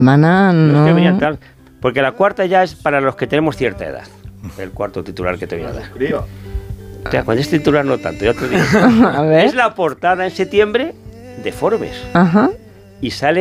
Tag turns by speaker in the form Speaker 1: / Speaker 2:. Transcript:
Speaker 1: Mana,
Speaker 2: No
Speaker 1: no.
Speaker 2: es que venían tal, porque la cuarta ya es para los que tenemos cierta edad. El cuarto titular que te voy a dar. O sea, cuando es titular no tanto, ya te digo.
Speaker 1: A ver.
Speaker 2: Es la portada en septiembre de Forbes.
Speaker 1: Ajá.
Speaker 2: Y sale